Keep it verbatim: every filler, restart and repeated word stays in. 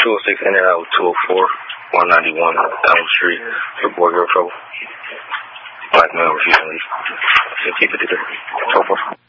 two oh six in and out two oh four, one ninety-one Elm Street for boy girl trouble. Black male refusing leave. fifty fifty-three.